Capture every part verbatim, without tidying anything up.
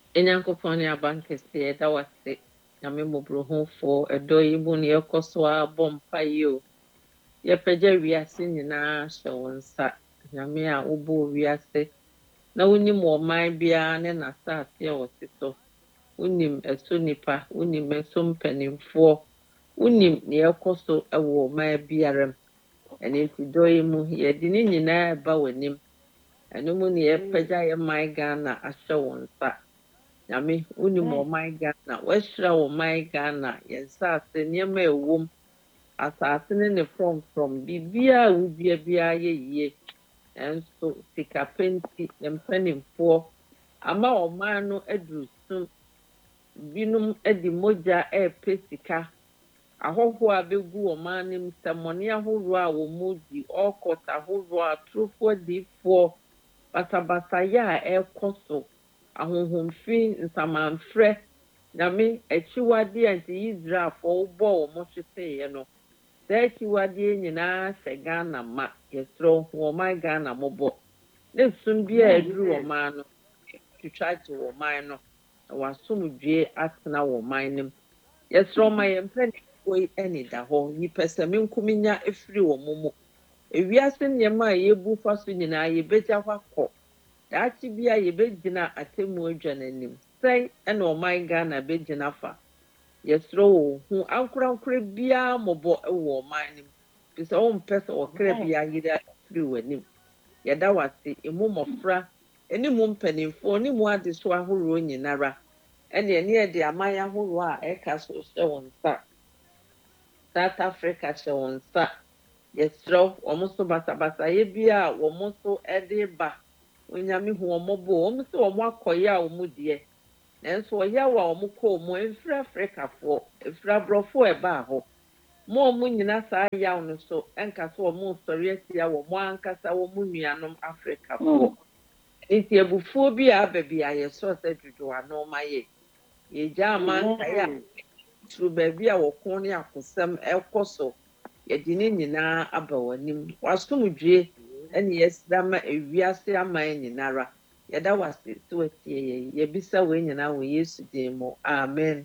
Enyankopɔn ne abankɛseɛ da wase nyame mmɔborɔhunfoɔ ɛdɔ yi mu ne yɛkɔ so a bɔ mpaeɛ o yɛpɛgya wiase nyinaa hyɛ wo nsa nyame a wobɔɔ wiase na wonim ɔman biara ne n'asase a wɔte so wonim ɛso nipa wonim ɛso mpanimfoɔ wonim ne yɛkɔ so ɛwɔ ɔman biara mu ɛno nti dɔ yi mu yɛde ne nyinaa ɛba w'anim ɛno mu ne yɛpɛgya yɛ man Ghana ahyɛ wo nsa Nyame, wonim ɔman Ghana, wɔahyira ɔman Ghana, yɛn nsase, nneɛma a ɛwɔ mu, asase ne ne frɔmfrɔm, biribiara a wodua biara yɛ yie. Nanso, sikapɛ nti, yɛn mpanimfoɔ ama ɔman no aduru sum. Binom de mogya repɛ sika. Ahɔhoɔ a bɛgu ɔman no mu, sɛmmɔne ahoroɔ a wɔn di, ɔrekɔt ahoroɔ, atorofoɔ adiifoɔ, basabasayɛ a ɛrekɔ so. Ahonhomfi, nsamanfrɛ, nyame akyiwade a nti Israelfoɔ wobɔɔ wɔn hweteeɛ no. Saa akyiwadeɛ nyinaa hyɛ Ghana ma. Yɛsrɛ wo hu ɔman Ghana mmɔbɔ. Ne sum bi a ɛduru ɔman no, twitwa gye ɔman no, na w'asomdwie atena wɔ ɔman no mu. Yɛsrɛ wo ma yɛn mpanimfoɔ yi ani da hɔ. Yipɛ sɛ menkominya efiri wɔn mu. Ewiase nneɛma a yɛbu fa so nyinaa yɛbɛgya hɔ akɔ. Daakye bi a yɛbɛgyina atemmu adwa n'anim. Sɛn ɛna ɔman Ghana bɛgyina fa. Yɛsrɛ wo hu ankorankora biara mmɔbɔ wɔ ɔman no mu. Firi sɛ wompɛ sɛ ɔkra bi ayera firi w'anim. Yɛda wase, emu mmɔfra, ɛne mu mpanimfoɔ, ne mu adesoa ahoroɔ nyinara. Ɛne ɛne yɛde aman ahoroɔ a ɛka so hyɛ wo nsa. South Africa hyɛ wo nsa. Yɛsrɛ wo, wɔn nso basabasayɛ bi a wɔn nso ɛde ba. Onyame hu wɔn mmɔbɔ. Wɔn sɛ wɔn akɔyɛ a wɔn deɛ. Nanso ɔyɛ wa wɔn kɔɔ mu ɛmfiri Afrikafoɔ, ɛfiri aborɔfo a ɛbaa hɔ. Mo a wɔn nyina saa yaw no so, ɛnka so wɔn nsɔre atia wɔn ankasa wɔn nuanom Afrikafoɔ. Nti abufuo bi a aba bi a yɛsrɛ sɛ dwodwo ano ma yɛ. Yɛgya amankae a turu baabi a wɔko ne akosɛm ɛkɔ so. Yɛde ne nyinaa aba w'anim. W'asomdwie ɛne yɛsrɛ ma ewiase aman nyinara. Yɛda wase sɛ watie yɛn. Yɛbisa wei nyinaa wɔ Yesu din mu. Amen.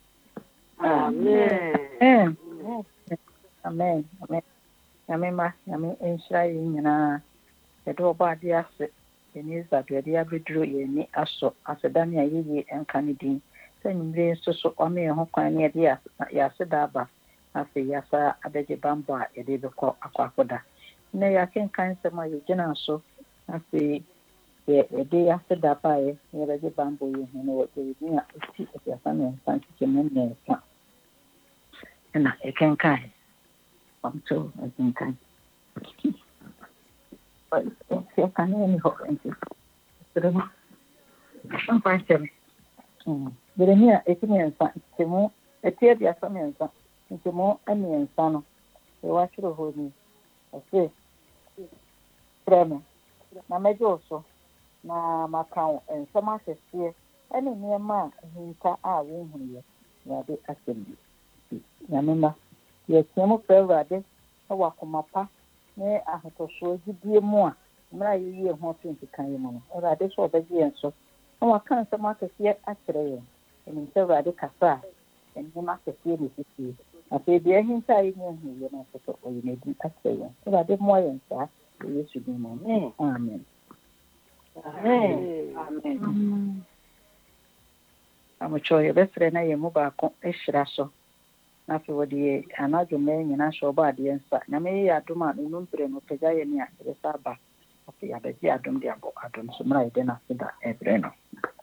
Amen. Amen. Amen. Amen. Nyame ma, nyame nhyira yɛn nyinaa. Yɛde ɔbɔ ade ase. Yɛne Israel yɛde abɛduro yɛni asɔ. Aseda ne a yɛyie nka ne din. Sɛ nwummere nso so ɔma yɛn ho kwan ne yɛde yɛaseda aba. Afei yɛasa abɛgye bambɔ a yɛde bɛkɔ akɔ akɔda. Na yɛakenkan nsɛm a yɛgyina so. Afei yɛde yɛaseda aba a yɛbɛgye bambɔ yɛ ho no wɔde a ɛti afiasa mmiɛnsa nkyekyɛmu mmiɛnsa. Ɛna yɛkenkan. Ɔmto yɛkenkan. Yɛka ne ɛni hɔ nti. Sere mu. Ɔmpa nkyɛm. Yeremia ɛti mmiɛnsa nkyekyɛmu ɛti afiasa mmiɛnsa. Nkyekyɛmu mmiɛnsa no yɛwɔ atwerɛ hɔ ni. Ɔse frɛ me na mɛgye wo so na maka wo nsɛm akɛseɛ ɛne nneɛma a ahinta a wohuyɛ na yɛde asɛm bi. Nyame ma yɛteɛ mu frɛ Awurade wɔ akoma pa ne ahotɔsoɔ gyidie mu a mmerɛ a yɛyie ho to nkeka yi mu no. Awurade sɛ ɔbɛgye yɛn so na waka nsɛm akɛseɛ akyerɛ yɛn. Ɛnim sɛ Awurade kasa a nneɛma akɛseɛ ne sisie. Afei deɛ ahinta a yɛnyɛ huyɛ no nso so ɔyɛ n'adi akyerɛ yɛn. Awurade mmoa yɛn saa wɔ Yesu din mu. Amen. Amen. Amen. Amucho yɛbɛfrɛ na yɛn mu baako ahyira so. Na afei wɔde yɛ anadwo mmaa nyinaa hyɛ ɔbɔ adeɛ nsa. Nyame yɛ adom a no mpere no pagya yɛ ne a yɛbɛsa aba. Afei yɛabɛgye adom de abɔ adom so mmerɛ a yɛde no ase da ɛbrɛ no.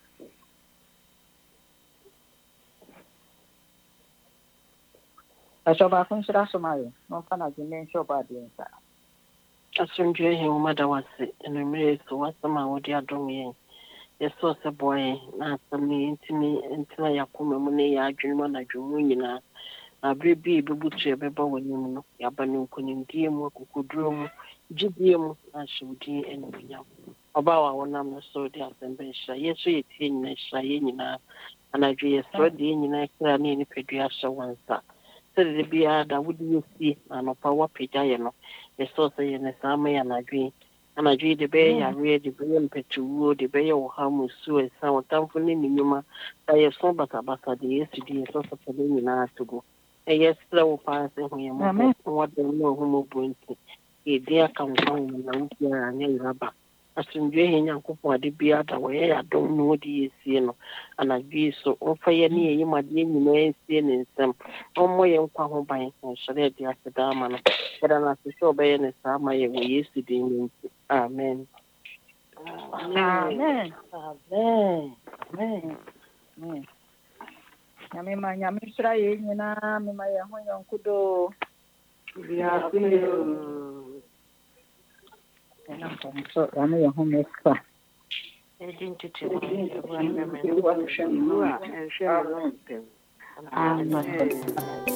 Ahyɛ baako nhyira so ma yɛn. Na ɔmfa n'adwo mmaa nhyɛ ɔbɔ adeɛ nsa. Asomdwe yɛn wo mada wase. Ɛno mmerɛ so wasɛm a wɔde adom yɛn. Yɛsɔ sɛ boa yɛn na asɛm no yɛntumi ntena yɛakoma mu ne yɛ adwene mu anadwo mu nyinaa. Na berɛ bi ɛbɛbutu yɛbɛba w'anim no, yɛaba no nkonimdie mu, akokoduro mu, gyidie mu, na ahyɛ wo din animuonyam. Ɔbaa a wɔnam no so de asɛm bɛnhyira. Yɛn nso yɛtie nyinaa hyira yɛn nyinaa. Anadwo yɛsrɛ de yɛn nyinaa kra ne yɛn nipadua ahyɛ wɔn nsa. Sɛdeɛ biara da wode yɛsie na anɔpa woapagya yɛ no. Yɛsɔ sɛ yɛn saa ma yɛ anadwo yi. anadwo de bɛyɛ yareɛ de bɛyɛ mpɛtuwuo de bɛyɛ ɔha mu su ɛsa ɔtamfo ne ne nnwuma sɛ yɛso basabasa de yɛsi de yɛsɔsɔsɔ de nyinaa to go ɛyɛ serɛ wo paa sɛ hu yɛ mmɔbɔ wɔdɛm ne ɔhomɔbɔ nti yɛdi aka nkwa wo na wo biara anyɛ yeraba asomdwe yɛ nyankopɔn ade biara da wɔyɛ yɛ adom na wɔde yɛsie no anadwo so ɔmfa yɛ ne yɛyi madeɛ nyinaa nsie ne nsɛm ɔmmɔ yɛ nkwa ho ban nhyerɛ de ase daa ma no yɛda no ase sɛ ɔbɛyɛ ne saa ma yɛ wɔ yesu din no nti amen amen amen amen amen nyame ma nyame hyira yɛ nyinaa mema yɛn ho yɔnko doo so yɛne yɛn ho mɛfa Amen.